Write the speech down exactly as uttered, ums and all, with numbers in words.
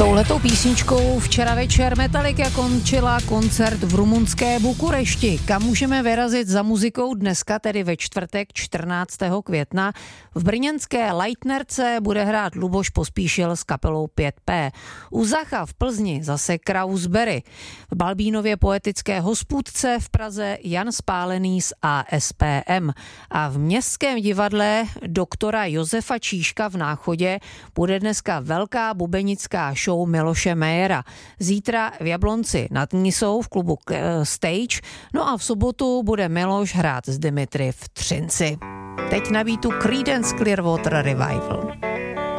Touhletou písničkou včera večer Metallica končila koncert v rumunské Bukurešti. Kam můžeme vyrazit za muzikou dneska, tedy ve čtvrtek čtrnáctého května? V brněnské Leitnerce bude hrát Luboš Pospíšil s kapelou pět pé. U Zacha v Plzni zase Krausberry. V Balbínově poetické hospůdce v Praze Jan Spálený z á es pé em. A v Městském divadle doktora Josefa Číška v Náchodě bude dneska velká bubenická show Miloše Mejera. Zítra v Jablonci nad Nisou v klubu Stage, no a v sobotu bude Miloš hrát s Dimitri v Třinci. Teď na beatu Creedence Clearwater Revival.